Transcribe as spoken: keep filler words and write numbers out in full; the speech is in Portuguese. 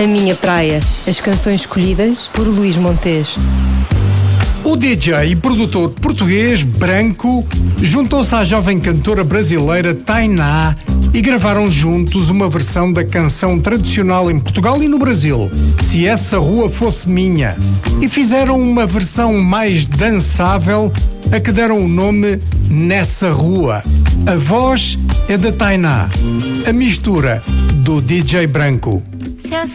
A Minha Praia, as canções escolhidas por Luís Montes. O D J e produtor português Branco juntou-se à jovem cantora brasileira Tainá e gravaram juntos uma versão da canção tradicional em Portugal e no Brasil, Se Essa Rua Fosse Minha, e fizeram uma versão mais dançável a que deram o nome Nessa Rua. A voz é da Tainá, a mistura do D J Branco.